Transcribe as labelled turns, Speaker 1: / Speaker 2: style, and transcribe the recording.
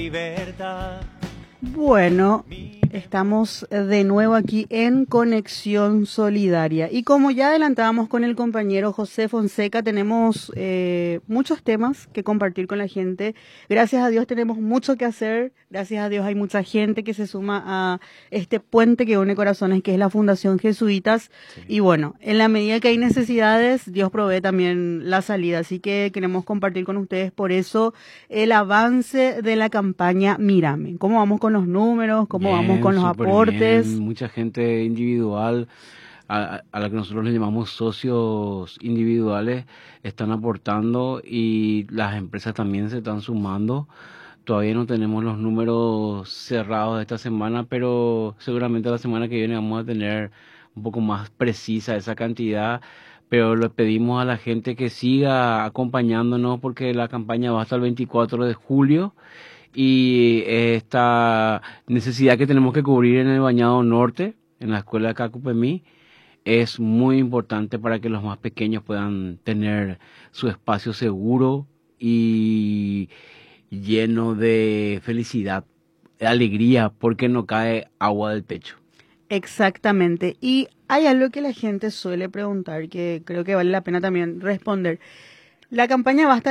Speaker 1: Bueno, estamos de nuevo aquí en Conexión Solidaria y como ya adelantábamos con el compañero José Fonseca, tenemos muchos temas que compartir con la gente. Gracias a Dios tenemos mucho que hacer, gracias a Dios hay mucha gente que se suma a este puente que une corazones, que es la Fundación Jesuitas. Sí. Y bueno, en la medida que hay necesidades, Dios provee también la salida, así que queremos compartir con ustedes por eso el avance de la campaña Mírame. ¿Cómo vamos con los números? ¿Cómo
Speaker 2: bien,
Speaker 1: vamos con los aportes?
Speaker 2: Bien. Mucha gente individual, a la que nosotros le llamamos socios individuales, están aportando y las empresas también se están sumando. Todavía no tenemos los números cerrados de esta semana, pero seguramente la semana que viene vamos a tener un poco más precisa esa cantidad. Pero le pedimos a la gente que siga acompañándonos porque la campaña va hasta el 24 de julio. Y esta necesidad que tenemos que cubrir en el Bañado Norte, en la escuela de Cacupemí, es muy importante para que los más pequeños puedan tener su espacio seguro y lleno de felicidad, de alegría, porque no cae agua del techo.
Speaker 1: Exactamente. Y hay algo que la gente suele preguntar que creo que vale la pena también responder. La campaña va a estar